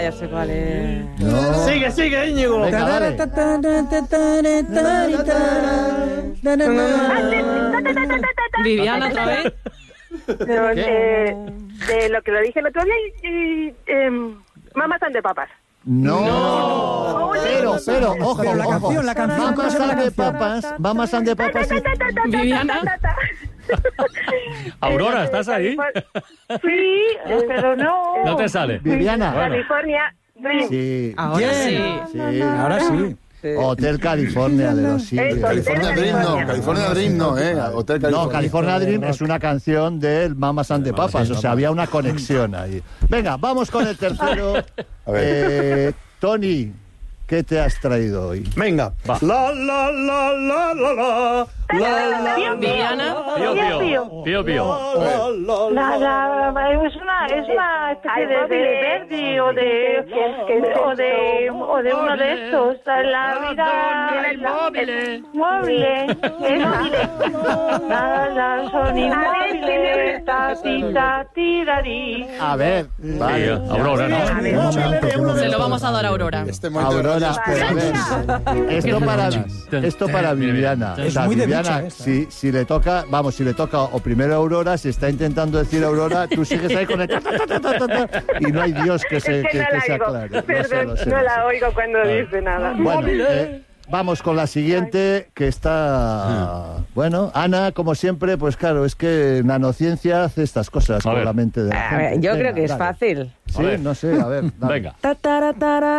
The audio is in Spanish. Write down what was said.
Ya sé cuál es. No. Sigue, Íñigo. Venga, dale. Viviana, otra vez. De lo que lo dije el otro día Mamas and the Papas. No. Pero, ojo, Pero la canción, Mamas and the Papas. Viviana. Aurora, ¿estás ahí? Sí, pero no. No te sale. Viviana. California. Sí. Ahora sí. Sí. Ahora sí. Hotel California de los Sirius. California Dream no, Hotel California. No, California Dream es una canción del Mamas and the Papas, o sea, había una conexión ahí. Venga, vamos con el tercero. A ver. Tony, ¿qué te has traído hoy? Venga. Va. Viviana. Pío. Es una especie de Verdi o de uno de estos. La vida móvil. Nada son inmóviles. A ver, vale. Aurora, ¿no? Se lo vamos a dar a Aurora. Aurora, pero a ver, esto para Viviana. O sea, muy de Viviana, bicha esta. si le toca, o primero Aurora, si está intentando decir Aurora, tú sigues ahí con el y no hay Dios que se aclare. Perdón, no la oigo cuando dice nada. Bueno, vamos con la siguiente, que está... Bueno, Ana, como siempre, pues claro, es que nanociencia hace estas cosas con la mente de la gente. Yo creo Venga, que es dale. fácil. Sí, no sé, a ver. Dale. Venga.